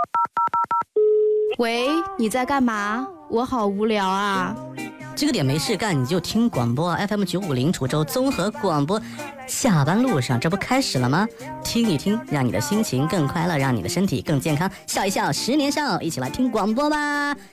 喂，你在干嘛？我好无聊啊。 这个点没事干，你就听广播 FM 950滁州综合广播。下班路上，这不开始了吗？听一听，让你的心情更快乐，让你的身体更健康。笑一笑，10年少，一起来听广播吧。